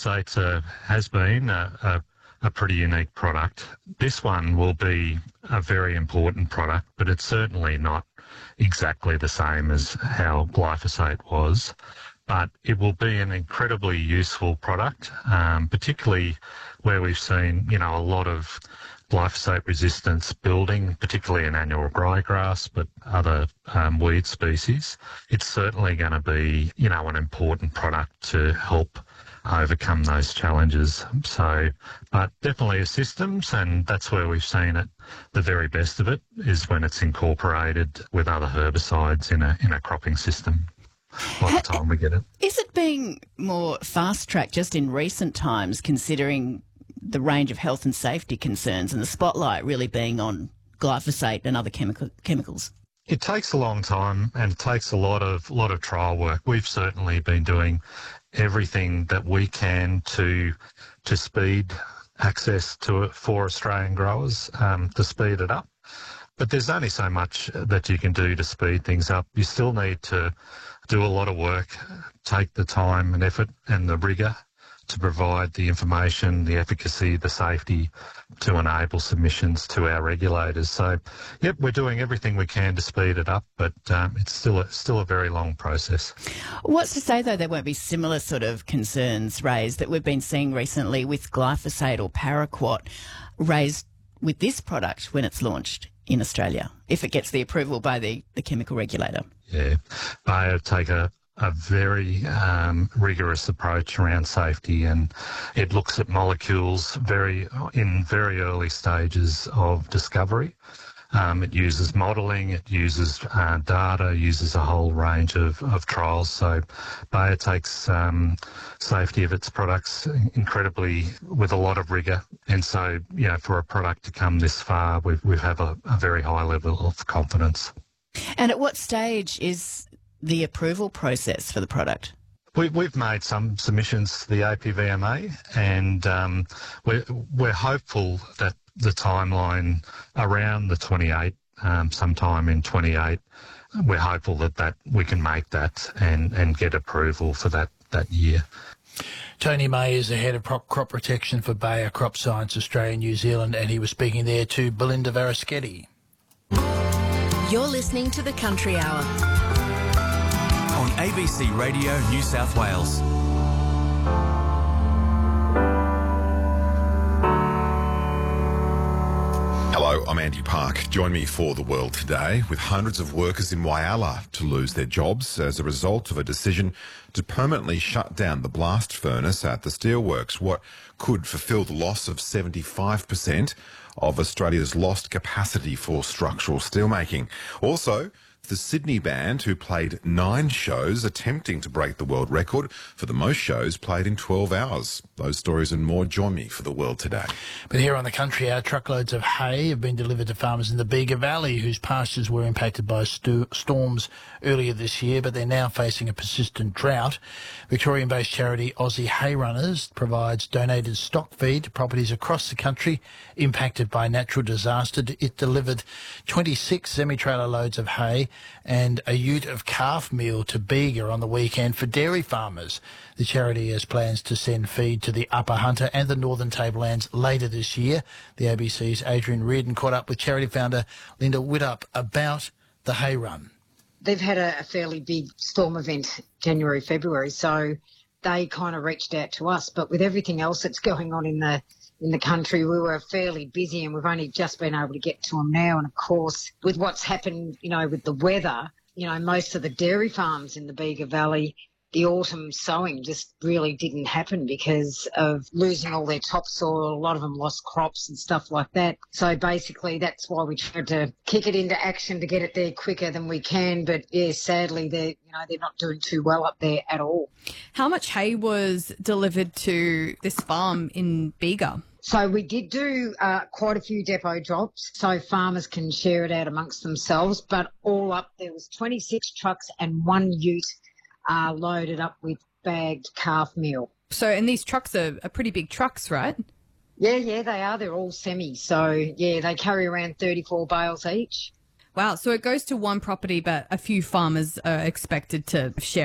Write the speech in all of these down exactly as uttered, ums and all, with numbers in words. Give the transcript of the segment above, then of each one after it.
glyphosate uh, has been a, a, a pretty unique product. This one will be a very important product, but it's certainly not exactly the same as how glyphosate was. But it will be an incredibly useful product, um, particularly where we've seen, you know, a lot of glyphosate resistance building, particularly in annual ryegrass, but other um, weed species. It's certainly going to be, you know, an important product to help overcome those challenges. So, but definitely a systems, and that's where we've seen it. The very best of it is when it's incorporated with other herbicides in a in a cropping system. By the time we get it. Is it being more fast-tracked just in recent times, considering the range of health and safety concerns and the spotlight really being on glyphosate and other chemical, chemicals? It takes a long time and it takes a lot of lot of trial work. We've certainly been doing everything that we can to to speed access to it for Australian growers, um, to speed it up. But there's only so much that you can do to speed things up. You still need to do a lot of work, take the time and effort and the rigour to provide the information, the efficacy, the safety to enable submissions to our regulators. So, yep, we're doing everything we can to speed it up, but um, it's still a, still a very long process. What's to say, though, there won't be similar sort of concerns raised that we've been seeing recently with glyphosate or paraquat raised with this product when it's launched in Australia, if it gets the approval by the, the chemical regulator? Yeah, Bayer take a, a very um, rigorous approach around safety, and it looks at molecules very in very early stages of discovery. Um, it uses modelling, it uses uh, data, uses a whole range of, of trials. So Bayer takes um, safety of its products incredibly with a lot of rigour. And so, you know, for a product to come this far, we we have a, a very high level of confidence. And at what stage is the approval process for the product? We, we've made some submissions to the A P V M A, and um, we're, we're hopeful that the timeline around the twenty-eight, um, sometime in twenty-eight, we're hopeful that, that we can make that and, and get approval for that, that year. Tony May is the head of crop protection for Bayer Crop Science Australia New Zealand, and he was speaking there to Belinda Varaschetti. You're listening to The Country Hour on A B C Radio New South Wales. Hello, I'm Andy Park. Join me for The World Today, with hundreds of workers in Whyalla to lose their jobs as a result of a decision to permanently shut down the blast furnace at the steelworks, what could fulfil the loss of seventy-five percent of Australia's lost capacity for structural steelmaking. Also, the Sydney band, who played nine shows, attempting to break the world record for the most shows played in twelve hours. Those stories and more, join me for The World Today. But here on The Country Hour, truckloads of hay have been delivered to farmers in the Bega Valley whose pastures were impacted by stu- storms earlier this year, but they're now facing a persistent drought. Victorian-based charity Aussie Hay Runners provides donated stock feed to properties across the country impacted by natural disaster. It delivered twenty-six semi-trailer loads of hay and a ute of calf meal to Bega on the weekend for dairy farmers. The charity has plans to send feed to the Upper Hunter and the Northern Tablelands later this year. The A B C's Adrian Reardon caught up with charity founder Linda Widdop about the hay run. They've had a, a fairly big storm event January, February, so they kind of reached out to us. But with everything else that's going on in the in the country, we were fairly busy and we've only just been able to get to them now. And, of course, with what's happened, you know, with the weather, you know, most of the dairy farms in the Bega Valley, the autumn sowing just really didn't happen because of losing all their topsoil. A lot of them lost crops and stuff like that. So basically that's why we tried to kick it into action to get it there quicker than we can. But, yeah, sadly, they're, you know, they're not doing too well up there at all. How much hay was delivered to this farm in Bega? So we did do uh, quite a few depot drops so farmers can share it out amongst themselves, but all up there was twenty-six trucks and one ute uh, loaded up with bagged calf meal. So, and these trucks are, are pretty big trucks, right? Yeah, yeah, they are. They're all semi. So, yeah, they carry around thirty-four bales each. Wow. So it goes to one property, but a few farmers are expected to share it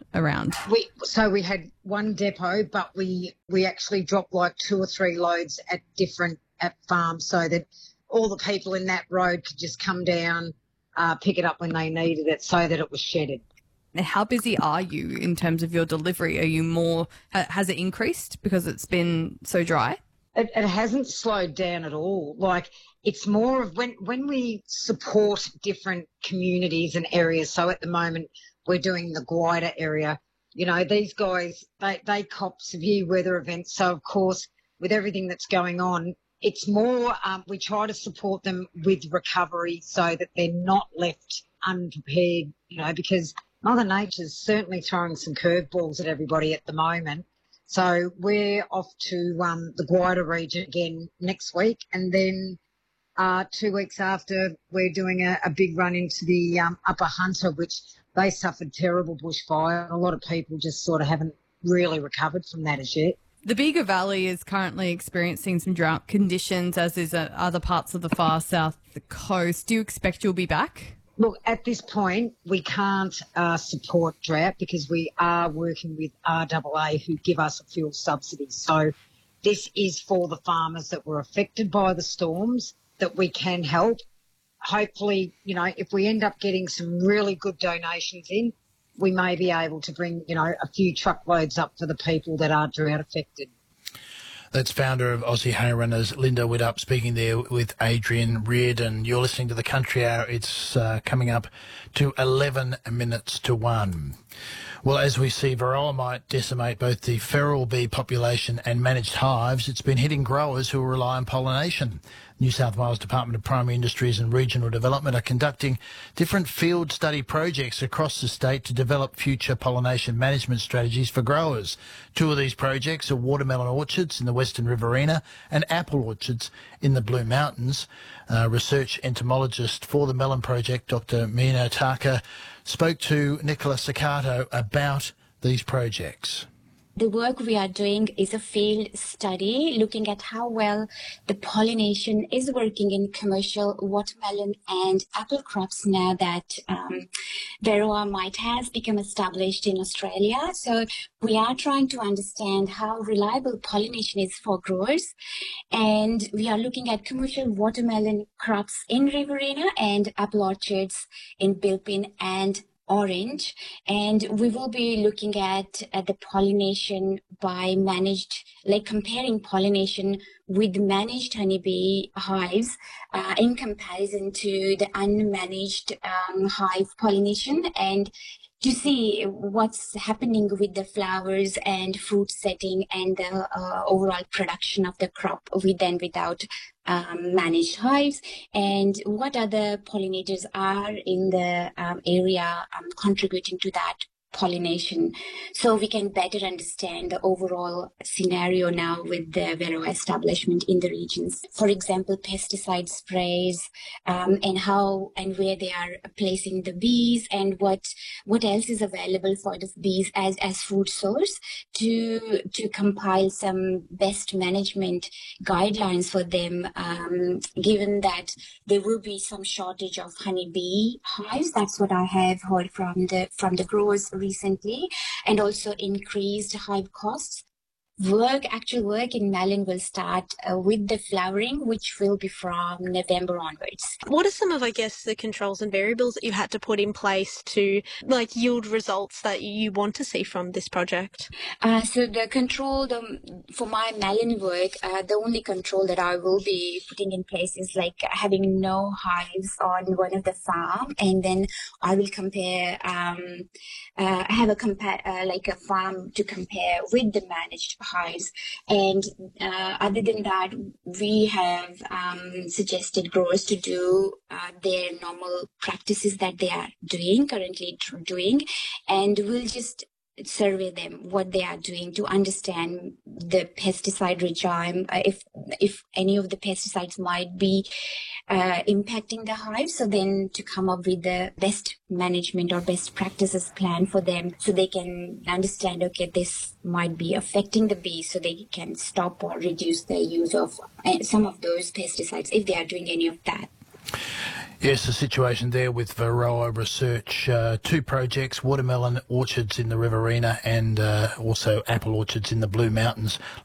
around? We so we had one depot, but we we actually dropped like two or three loads at different at farms so that all the people in that road could just come down, uh, pick it up when they needed it, so that it was shedded. How busy are you in terms of your delivery? Are you more, has it increased because it's been so dry? It, it hasn't slowed down at all. Like, it's more of when, when we support different communities and areas. So at the moment, we're doing the Guida area. You know, these guys, they, they cop severe weather events. So, of course, with everything that's going on, it's more, um, we try to support them with recovery so that they're not left unprepared, you know, because Mother Nature's certainly throwing some curveballs at everybody at the moment. So we're off to um, the Guida region again next week, and then uh, two weeks after we're doing a, a big run into the um, Upper Hunter, which they suffered terrible bushfire. A lot of people just sort of haven't really recovered from that as yet. The Bega Valley is currently experiencing some drought conditions, as is uh, other parts of the far south coast. Do you expect you'll be back? Look, at this point, we can't uh, support drought because we are working with R A A who give us a fuel subsidy. So this is for the farmers that were affected by the storms that we can help. Hopefully, you know, if we end up getting some really good donations in, we may be able to bring, you know, a few truckloads up for the people that are drought affected. That's founder of Aussie Hay Runners, Linda Widdop, speaking there with Adrian Reardon. You're listening to the Country Hour. It's uh, coming up to eleven minutes to one. Well, as we see varroa mite decimate both the feral bee population and managed hives, it's been hitting growers who rely on pollination. New South Wales Department of Primary Industries and Regional Development are conducting different field study projects across the state to develop future pollination management strategies for growers. Two of these projects are watermelon orchards in the Western Riverina and apple orchards in the Blue Mountains. Uh, research entomologist for the Melon Project, Doctor Mina Taka, spoke to Nicola Saccato about these projects. The work we are doing is a field study looking at how well the pollination is working in commercial watermelon and apple crops now that um, varroa mite has become established in Australia. So we are trying to understand how reliable pollination is for growers. And we are looking at commercial watermelon crops in Riverina and apple orchards in Bilpin and Orange, and we will be looking at, at the pollination by managed, like comparing pollination with managed honeybee hives uh, in comparison to the unmanaged um, hive pollination, and to see what's happening with the flowers and fruit setting and the uh, overall production of the crop with and without um, managed hives, and what other pollinators are in the um, area um, contributing to that pollination, so we can better understand the overall scenario now with the varroa establishment in the regions. For example, pesticide sprays um, and how and where they are placing the bees, and what what else is available for the bees as as food source, to to compile some best management guidelines for them, um, given that there will be some shortage of honeybee hives. That's what I have heard from the from the growers recently, and also increased hive costs. Work, actual work in melon will start uh, with the flowering, which will be from November onwards. What are some of, I guess, the controls and variables that you had to put in place to like yield results that you want to see from this project? Uh, so the control, the, for my melon work, uh, the only control that I will be putting in place is like having no hives on one of the farm, and then I will compare, um, uh, have a compare, uh, like a farm to compare with the managed hives. And uh, other than that, we have um, suggested growers to do uh, their normal practices that they are doing, currently doing, and we'll just survey them what they are doing to understand the pesticide regime, uh, if if any of the pesticides might be uh, impacting the hive, so then to come up with the best management or best practices plan for them, so they can understand, okay, this might be affecting the bees, so they can stop or reduce the use of uh, some of those pesticides if they are doing any of that. Yes, the situation there with Varroa Research. Uh, two projects, watermelon orchards in the Riverina and uh, also apple orchards in the Blue Mountains,